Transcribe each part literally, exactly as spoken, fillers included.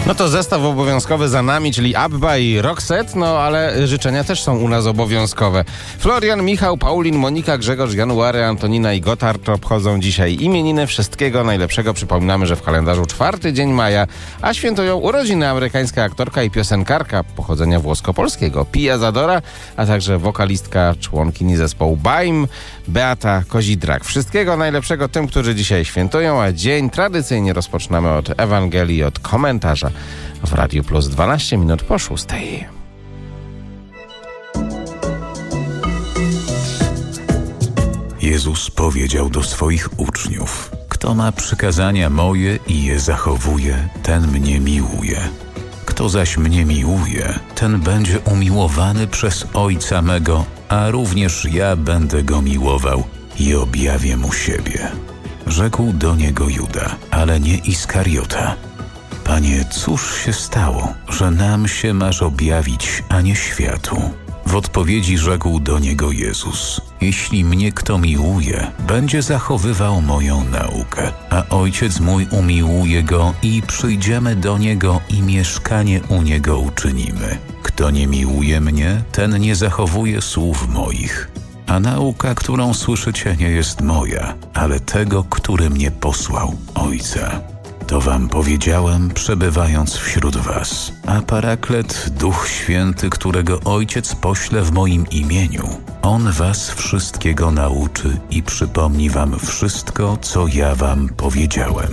No to zestaw obowiązkowy za nami, czyli Abba i Roxette, no ale życzenia też są u nas obowiązkowe. Florian, Michał, Paulin, Monika, Grzegorz, January, Antonina i Gotthard obchodzą dzisiaj imieniny. Wszystkiego najlepszego. Przypominamy, że w kalendarzu czwarty dzień maja, a świętują urodziny amerykańska aktorka i piosenkarka pochodzenia włosko-polskiego Pia Zadora, a także wokalistka, członkini zespołu Baim, Beata Kozidrak. Wszystkiego najlepszego tym, którzy dzisiaj świętują, a dzień tradycyjnie rozpoczynamy od Ewangelii, od komentarza w Radiu Plus dwanaście minut po szóstej. Jezus powiedział do swoich uczniów: kto ma przykazania moje i je zachowuje, ten mnie miłuje. Kto zaś mnie miłuje, ten będzie umiłowany przez Ojca mego, a również ja będę go miłował i objawię mu siebie. Rzekł do niego Juda, ale nie Iskariota: Panie, cóż się stało, że nam się masz objawić, a nie światu? W odpowiedzi rzekł do niego Jezus: jeśli mnie kto miłuje, będzie zachowywał moją naukę, a Ojciec mój umiłuje go i przyjdziemy do niego i mieszkanie u niego uczynimy. Kto nie miłuje mnie, ten nie zachowuje słów moich. A nauka, którą słyszycie, nie jest moja, ale tego, który mnie posłał, Ojca. To wam powiedziałem, przebywając wśród was. A Paraklet, Duch Święty, którego Ojciec pośle w moim imieniu, On was wszystkiego nauczy i przypomni wam wszystko, co ja wam powiedziałem.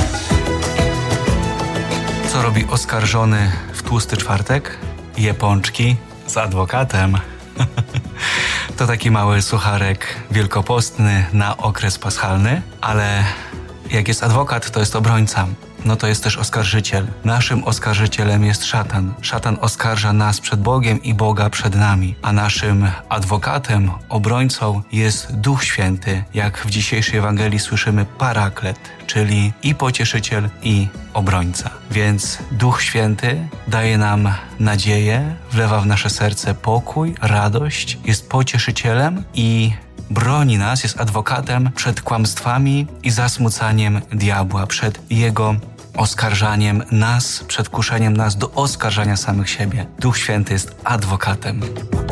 Co robi oskarżony w tłusty czwartek? Je pączki z adwokatem. To taki mały sucharek wielkopostny na okres paschalny, ale jak jest adwokat, to jest obrońca. No to jest też oskarżyciel. Naszym oskarżycielem jest szatan. Szatan oskarża nas przed Bogiem i Boga przed nami. A naszym adwokatem, obrońcą jest Duch Święty. Jak w dzisiejszej Ewangelii słyszymy, Paraklet, czyli i pocieszyciel, i obrońca. Więc Duch Święty daje nam nadzieję, wlewa w nasze serce pokój, radość, jest pocieszycielem i broni nas, jest adwokatem przed kłamstwami i zasmucaniem diabła, przed jego oskarżaniem nas, przed kuszeniem nas do oskarżania samych siebie. Duch Święty jest adwokatem.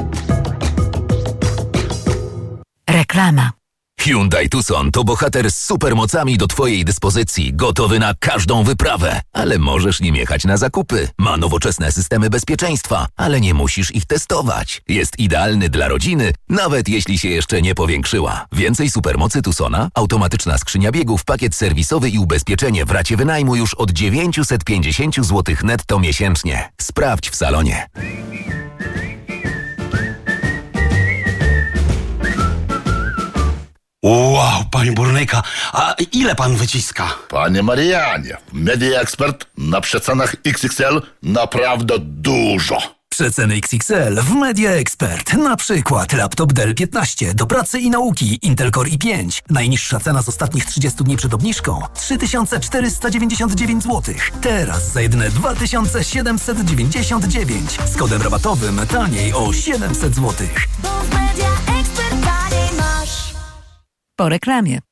Reklama. Hyundai Tucson to bohater z supermocami do twojej dyspozycji, gotowy na każdą wyprawę. Ale możesz nim jechać na zakupy. Ma nowoczesne systemy bezpieczeństwa, ale nie musisz ich testować. Jest idealny dla rodziny, nawet jeśli się jeszcze nie powiększyła. Więcej supermocy Tucsona, automatyczna skrzynia biegów, pakiet serwisowy i ubezpieczenie w racie wynajmu już od dziewięćset pięćdziesiąt złotych netto miesięcznie. Sprawdź w salonie. Wow, panie burnyka, a ile pan wyciska? Panie Marianie, Media Expert na przecenach X X L naprawdę dużo. Przeceny X X L w Media Expert. Na przykład laptop Dell piętnaście do pracy i nauki Intel Core i pięć. Najniższa cena z ostatnich trzydziestu dni przed obniżką trzy tysiące czterysta dziewięćdziesiąt dziewięć złotych. Teraz za jedyne dwa tysiące siedemset dziewięćdziesiąt dziewięć. Z kodem rabatowym taniej o siedemset złotych. Po reklamie.